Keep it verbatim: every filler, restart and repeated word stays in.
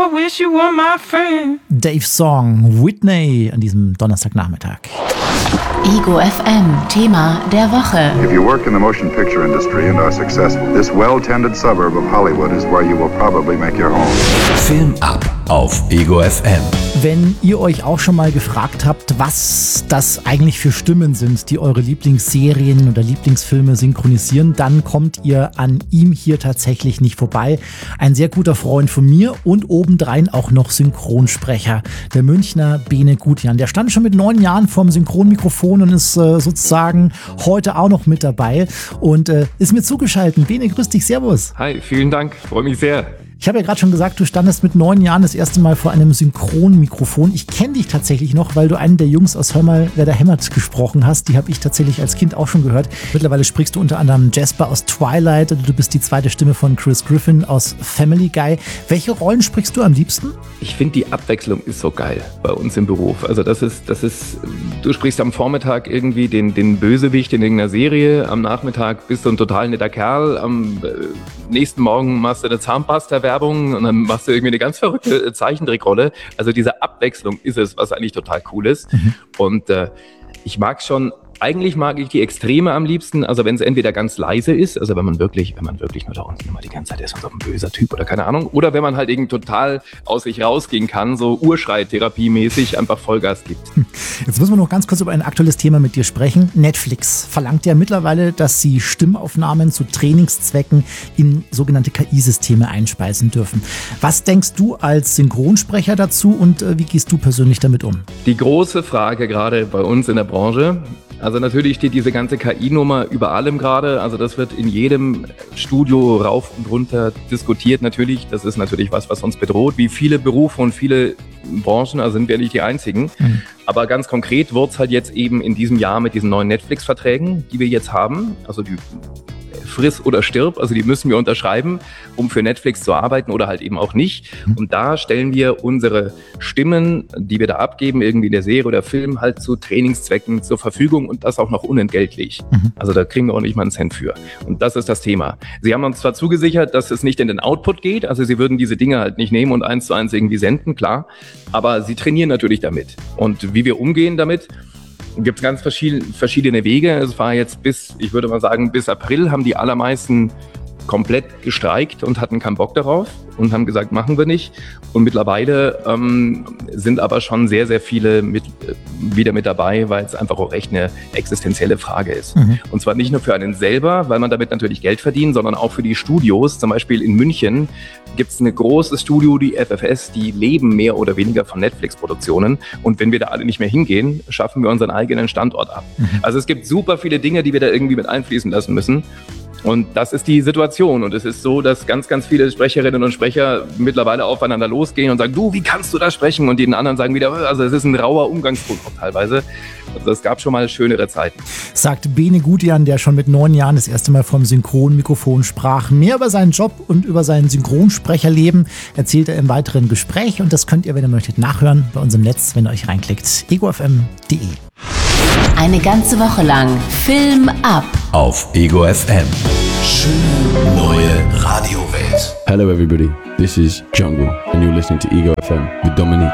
I wish you were my friend. Dave's Song, Whitney, an diesem Donnerstagnachmittag. Ego F M, Thema der Woche. If you work in the motion picture industry and are successful, this well-tended suburb of Hollywood is where you will probably make your home. Film ab auf Ego F M. Wenn ihr euch auch schon mal gefragt habt, was das eigentlich für Stimmen sind, die eure Lieblingsserien oder Lieblingsfilme synchronisieren, dann kommt ihr an ihm hier tatsächlich nicht vorbei. Ein sehr guter Freund von mir und obendrein auch noch Synchronsprecher, der Münchner Bene Gutjan. Der stand schon mit neun Jahren vorm Synchronmikrofon und ist äh, sozusagen heute auch noch mit dabei und äh, ist mir zugeschaltet. Bene, grüß dich, servus. Hi, vielen Dank, freue mich sehr. Ich habe ja gerade schon gesagt, du standest mit neun Jahren das erste Mal vor einem Synchronmikrofon. Ich kenne dich tatsächlich noch, weil du einen der Jungs aus Hör mal, wer da hämmert gesprochen hast. Die habe ich tatsächlich als Kind auch schon gehört. Mittlerweile sprichst du unter anderem Jasper aus Twilight oder du bist die zweite Stimme von Chris Griffin aus Family Guy. Welche Rollen sprichst du am liebsten? Ich finde, die Abwechslung ist so geil bei uns im Beruf. Also das ist, das ist, du sprichst am Vormittag irgendwie den, den Bösewicht in irgendeiner Serie, am Nachmittag bist du ein total netter Kerl, am nächsten Morgen machst du eine Zahnpasta-Werbung und dann machst du irgendwie eine ganz verrückte Zeichentrickrolle. Also diese Abwechslung ist es, was eigentlich total cool ist. Mhm. Und äh, ich mag schon, eigentlich mag ich die Extreme am liebsten, also wenn es entweder ganz leise ist, also wenn man wirklich, wenn man wirklich nur da unten immer die ganze Zeit ist und so ein böser Typ oder keine Ahnung, oder wenn man halt irgendwie total aus sich rausgehen kann, so Urschrei-Therapie-mäßig einfach Vollgas gibt. Jetzt müssen wir noch ganz kurz über ein aktuelles Thema mit dir sprechen. Netflix verlangt ja mittlerweile, dass sie Stimmaufnahmen zu Trainingszwecken in sogenannte K I-Systeme einspeisen dürfen. Was denkst du als Synchronsprecher dazu und äh, wie gehst du persönlich damit um? Die große Frage gerade bei uns in der Branche, also natürlich steht diese ganze K I-Nummer über allem gerade, also das wird in jedem Studio rauf und runter diskutiert natürlich, das ist natürlich was, was uns bedroht, wie viele Berufe und viele Branchen, also sind wir nicht die einzigen, mhm. aber ganz konkret wird es halt jetzt eben in diesem Jahr mit diesen neuen Netflix-Verträgen, die wir jetzt haben, also die friss oder stirb, also die müssen wir unterschreiben, um für Netflix zu arbeiten oder halt eben auch nicht. Und da stellen wir unsere Stimmen, die wir da abgeben, irgendwie in der Serie oder Film, halt zu Trainingszwecken zur Verfügung und das auch noch unentgeltlich. Mhm. Also da kriegen wir auch nicht mal einen Cent für. Und das ist das Thema. Sie haben uns zwar zugesichert, dass es nicht in den Output geht, also sie würden diese Dinge halt nicht nehmen und eins zu eins irgendwie senden, klar, aber sie trainieren natürlich damit. Und wie wir umgehen damit, gibt es ganz verschiedene Wege. Es war jetzt bis, ich würde mal sagen, bis April haben die allermeisten komplett gestreikt und hatten keinen Bock darauf und haben gesagt, machen wir nicht. Und mittlerweile ähm, sind aber schon sehr, sehr viele mit, äh, wieder mit dabei, weil es einfach auch echt eine existenzielle Frage ist. Mhm. Und zwar nicht nur für einen selber, weil man damit natürlich Geld verdient, sondern auch für die Studios. Zum Beispiel in München gibt es ein großes Studio, die F F S, die leben mehr oder weniger von Netflix-Produktionen. Und wenn wir da alle nicht mehr hingehen, schaffen wir unseren eigenen Standort ab. Mhm. Also es gibt super viele Dinge, die wir da irgendwie mit einfließen lassen müssen. Und das ist die Situation. Und es ist so, dass ganz, ganz viele Sprecherinnen und Sprecher mittlerweile aufeinander losgehen und sagen, du, wie kannst du da sprechen? Und die anderen sagen wieder, also es ist ein rauer Umgangston auch teilweise. Also es gab schon mal schönere Zeiten. Sagt Bene Gutjan, der schon mit neun Jahren das erste Mal vom Synchronmikrofon sprach. Mehr über seinen Job und über sein Synchronsprecherleben erzählt er im weiteren Gespräch. Und das könnt ihr, wenn ihr möchtet, nachhören bei uns im Netz, wenn ihr euch reinklickt. ego f m punkt d e. Eine ganze Woche lang Film ab auf Ego F M. Schöne neue Radiowelt. Hello everybody, this is Jungle and you're listening to Ego F M with Dominique.